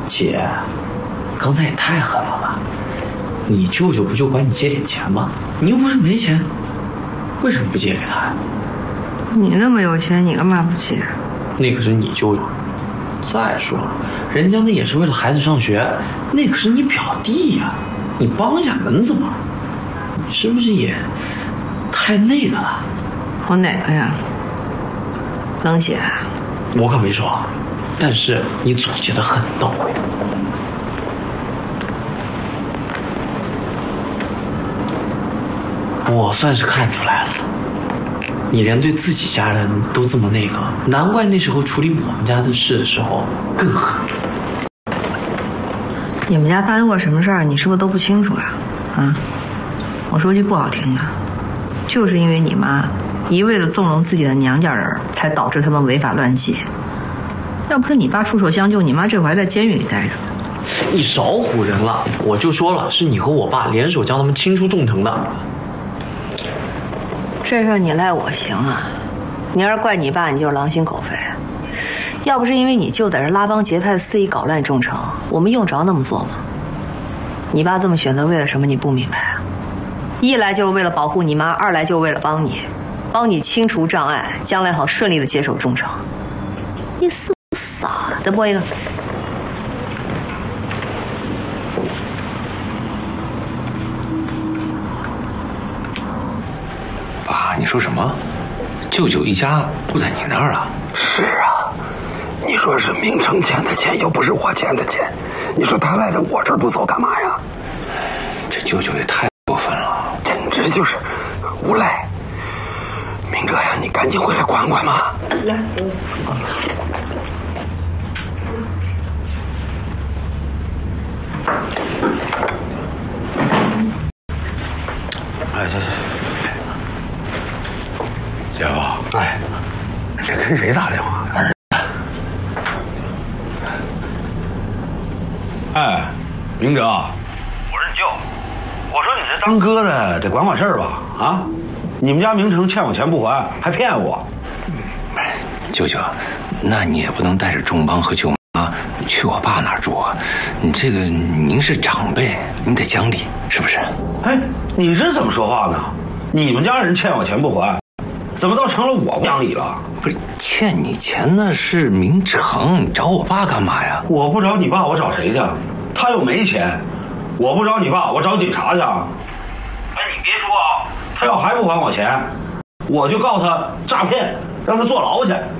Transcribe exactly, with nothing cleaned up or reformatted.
姐，刚才也太狠了吧！你舅舅不就管你借点钱吗？你又不是没钱，为什么不借给他呀？ 你那么有钱，你干嘛不借？ 那可是你舅舅。再说了，人家那也是为了孩子上学，那可是你表弟呀，你帮一下能怎么？你是不是也太那个了？ 我哪个呀？冷血？ 我可没说，但是你总结得很到位。我算是看出来了，你连对自己家人都这么那个，难怪那时候处理我们家的事的时候更狠。 你们家发生过什么事儿，你是不是都不清楚啊？啊，我说句不好听的，就是因为你妈一味的纵容自己的娘家人，才导致他们违法乱纪。要不是你爸出手相救，你妈这会还在监狱里待着。 你少唬人了，我就说了，是你和我爸联手将他们清出重惩的。 这事儿你赖我行啊，你要是怪你爸，你就是狼心狗肺。要不是因为你舅在这拉帮结派、肆意搞乱重惩，我们用着那么做吗？你爸这么选择为了什么？你不明白啊？一来就是为了保护你妈，二来就是为了帮你，帮你清除障碍，将来好顺利的接手重惩。你是不是傻？再播一个。 爸，你说什么？舅舅一家住在你那儿啊？ 是啊，你说是明成欠的钱，又不是我欠的钱，你说他来在我这儿不走干嘛呀？ 这舅舅也太过分了， 简直就是无赖。明哲呀，你赶紧回来管管嘛。来， 哎，这姐夫，哎，这跟谁打电话？儿子。哎，明哲，我是你舅，我说你这当哥的得管管事儿吧？啊，你们家明成欠我钱不还，还骗我。 舅舅，那你也不能带着仲邦和舅妈去我爸那儿住啊！你这个您是长辈，你得讲理，是不是？ 哎，你这怎么说话呢？你们家人欠我钱不还，怎么倒成了我不讲理了？ 不是欠你钱那是明成，你找我爸干嘛呀？ 我不找你爸，我找谁去？他又没钱，我不找你爸，我找警察去。 哎，你别说啊， 他要还不还我钱，我就告他诈骗，让他坐牢去。